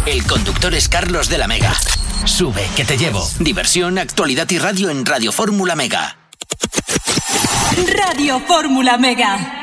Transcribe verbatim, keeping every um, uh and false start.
El conductor es Carlos de la Mega. Sube, que te llevo. Diversión, actualidad y radio en Radio Fórmula Mega. Radio Fórmula Mega.